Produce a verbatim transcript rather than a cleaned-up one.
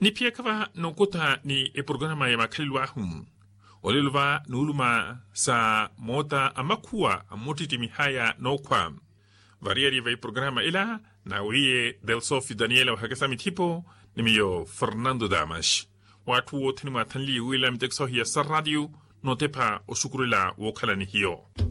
ni pia kava nokuta ni e programa ya makalilwa hum. Olilwa nuluma sa mota amakua amotitimi haya no kwa. Variari vai programa ila na urie del Sofi Daniela wakakasami tipo ni miyo Fernando Damas. Watu wote ni matanli William Texo hiya sa radio no tepa osukurila wakala ni hiyo.